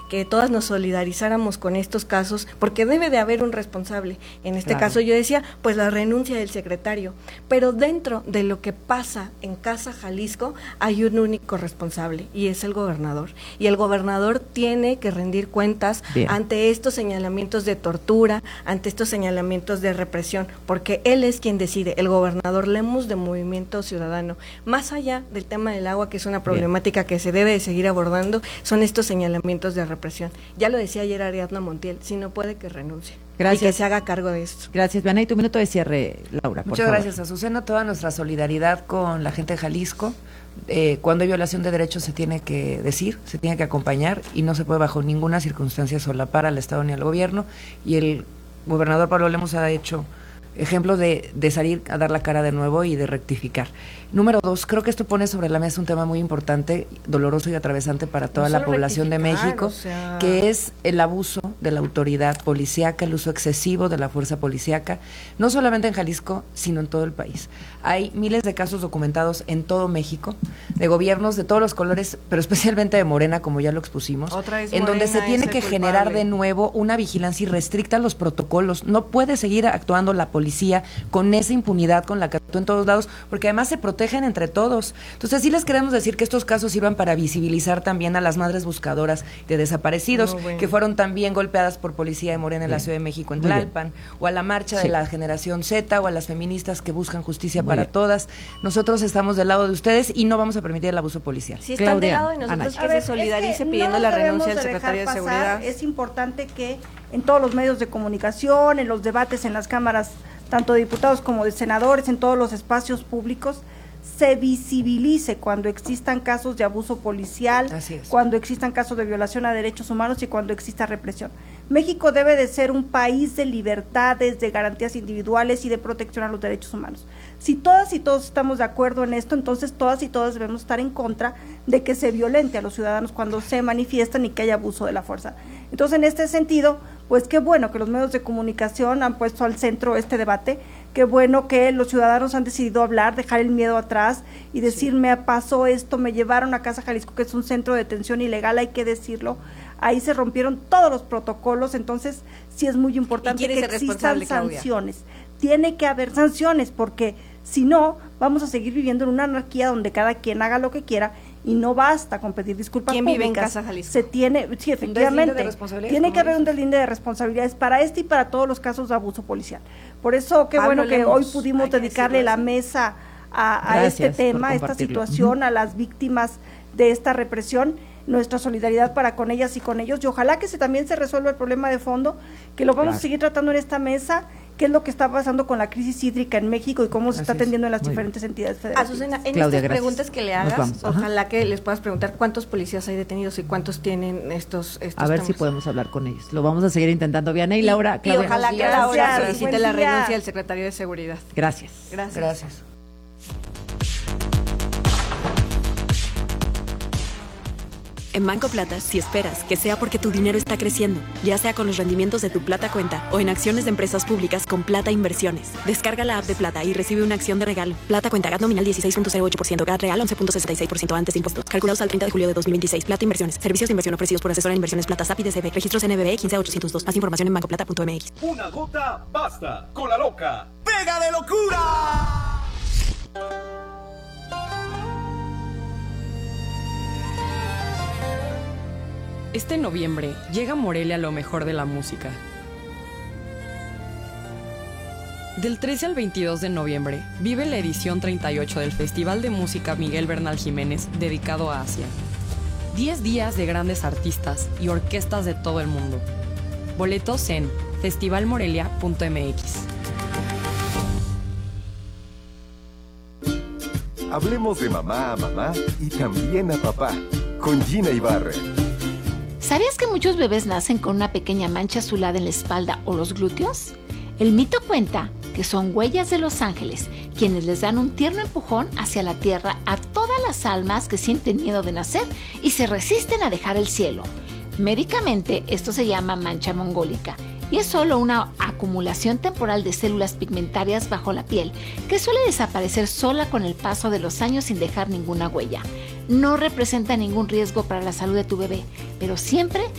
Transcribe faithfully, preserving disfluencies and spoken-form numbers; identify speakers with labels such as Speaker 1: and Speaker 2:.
Speaker 1: que todas nos solidarizáramos con estos casos, porque debe de haber un responsable. En este claro. caso yo decía, pues la renuncia del secretario, pero dentro de lo que pasa en Casa Jalisco hay un único responsable y es el gobernador. Y el gobernador tiene que rendir cuentas Bien. ante estos señalamientos de tortura, ante estos señalamientos de represión, porque él es quien decide, el gobernador Lemus de Movimiento Ciudadano. Más allá del tema del agua, que es una problemática Bien. que se debe de seguir abordando, son estos señalamientos de represión. Ya lo decía ayer Ariadna Montiel, si no puede que renuncie. Gracias. Y que se haga cargo de esto.
Speaker 2: Gracias, Viana. Y tu minuto de cierre, Laura, por
Speaker 3: Muchas
Speaker 2: favor.
Speaker 3: gracias, Azucena. Toda nuestra solidaridad con la gente de Jalisco. Eh, cuando hay violación de derechos se tiene que decir, se tiene que acompañar y no se puede bajo ninguna circunstancia solapar al Estado ni al gobierno. Y el gobernador Pablo Lemus ha hecho ejemplo de, de salir a dar la cara de nuevo y de rectificar. Número dos, creo que esto pone sobre la mesa un tema muy importante, doloroso y atravesante para toda no la población de México, o sea... que es el abuso de la autoridad policíaca, el uso excesivo de la fuerza policíaca, no solamente en Jalisco, sino en todo el país. Hay miles de casos documentados en todo México, de gobiernos de todos los colores, pero especialmente de Morena, como ya lo expusimos, en donde se tiene que generar de nuevo una vigilancia irrestricta a los protocolos. No puede seguir actuando la policía con esa impunidad con la que actúa en todos lados, porque además se protegen entre todos. Entonces sí les queremos decir que estos casos sirvan para visibilizar también a las madres buscadoras de desaparecidos, no, bueno. que fueron también golpeadas por policía de Morena en la Ciudad de México, en Tlalpan, o a la marcha sí. de la generación Z, o a las feministas que buscan justicia Muy para bien. todas. Nosotros estamos del lado de ustedes y no vamos a permitir el abuso policial.
Speaker 1: Sí, están del lado de nosotros Ana. que ver, se solidarice es que pidiendo no la renuncia del secretario de Seguridad.
Speaker 4: Es importante que en todos los medios de comunicación, en los debates en las cámaras, tanto de diputados como de senadores, en todos los espacios públicos, se visibilice cuando existan casos de abuso policial, cuando existan casos de violación a derechos humanos y cuando exista represión. México debe de ser un país de libertades, de garantías individuales y de protección a los derechos humanos. Si todas y todos estamos de acuerdo en esto, entonces todas y todos debemos estar en contra de que se violente a los ciudadanos cuando se manifiestan y que haya abuso de la fuerza. Entonces, en este sentido, pues qué bueno que los medios de comunicación han puesto al centro este debate, qué bueno que los ciudadanos han decidido hablar, dejar el miedo atrás y decir, sí. me pasó esto, me llevaron a Casa Jalisco, que es un centro de detención ilegal, hay que decirlo, ahí se rompieron todos los protocolos, entonces sí es muy importante que existan sanciones, tiene que haber sanciones, porque si no, vamos a seguir viviendo en una anarquía donde cada quien haga lo que quiera y no basta con pedir disculpas
Speaker 1: ¿Quién
Speaker 4: públicas.
Speaker 1: vive en Casa Jalisco?
Speaker 4: Se tiene, sí, efectivamente, de tiene que haber un deslinde de responsabilidades para este y para todos los casos de abuso policial. Por eso, qué Pablo bueno que Lemus, hoy pudimos dedicarle la mesa a, a este tema, a esta situación, uh-huh. a las víctimas de esta represión, nuestra solidaridad para con ellas y con ellos, y ojalá que se también se resuelva el problema de fondo, que lo vamos Gracias. a seguir tratando en esta mesa, qué es lo que está pasando con la crisis hídrica en México y cómo se está atendiendo en las Muy diferentes bien. entidades federales.
Speaker 1: Azucena, en Claudia, estas gracias. preguntas que le hagas, ojalá que les puedas preguntar cuántos policías hay detenidos y cuántos tienen estos, estos
Speaker 2: A ver
Speaker 1: temas.
Speaker 2: si podemos hablar con ellos. Lo vamos a seguir intentando, Viana y Laura.
Speaker 1: Y,
Speaker 2: Claudia.
Speaker 1: y ojalá que Laura solicite la renuncia del secretario de Seguridad.
Speaker 2: Gracias.
Speaker 1: Gracias.
Speaker 3: Gracias.
Speaker 5: En Banco Plata, si esperas que sea porque tu dinero está creciendo, ya sea con los rendimientos de tu Plata Cuenta o en acciones de empresas públicas con Plata Inversiones. Descarga la app de Plata y recibe una acción de regalo. Plata Cuenta, G A T nominal dieciséis punto cero ocho por ciento, G A T real once punto sesenta y seis por ciento antes de impuestos. Calculados al treinta de julio de dos mil veintiséis. Plata Inversiones. Servicios de inversión ofrecidos por Asesora de Inversiones Plata S A P I D C B. Registros N B B quince ochocientos dos. Más información en banco plata punto m x.
Speaker 6: Una gota basta. Con la loca. ¡Pega de locura!
Speaker 7: Este noviembre llega a Morelia lo mejor de la música. Del trece al veintidós de noviembre vive la edición treinta y ocho del Festival de Música Miguel Bernal Jiménez dedicado a Asia. diez días de grandes artistas y orquestas de todo el mundo. Boletos en festival morelia punto m x.
Speaker 8: Hablemos de mamá a mamá y también a papá con Gina Ibarra.
Speaker 9: ¿Sabías que muchos bebés nacen con una pequeña mancha azulada en la espalda o los glúteos? El mito cuenta que son huellas de los ángeles, quienes les dan un tierno empujón hacia la tierra a todas las almas que sienten miedo de nacer y se resisten a dejar el cielo. Médicamente, esto se llama mancha mongólica y es solo una acumulación temporal de células pigmentarias bajo la piel que suele desaparecer sola con el paso de los años sin dejar ninguna huella. No representa ningún riesgo para la salud de tu bebé, pero siempre